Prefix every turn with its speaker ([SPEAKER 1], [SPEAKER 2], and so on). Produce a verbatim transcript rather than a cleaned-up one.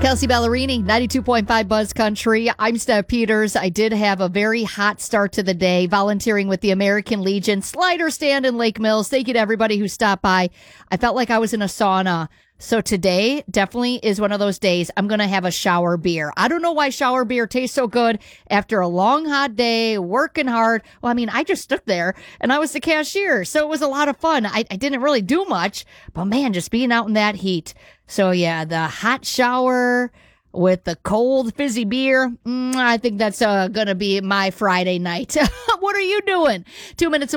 [SPEAKER 1] Kelsey Ballerini, ninety-two point five Buzz Country. I'm Steph Peters. I did have a very hot start to the day, volunteering with the American Legion Slider Stand in Lake Mills. Thank you to everybody who stopped by. I felt like I was in a sauna. So today definitely is one of those days I'm going to have a shower beer. I don't know why shower beer tastes so good after a long, hot day, working hard. Well, I mean, I just stood there and I was the cashier. So it was a lot of fun. I, I didn't really do much, but man, just being out in that heat. So yeah, the hot shower with the cold fizzy beer, mm, I think that's uh, going to be my Friday night. What are you doing? Two minutes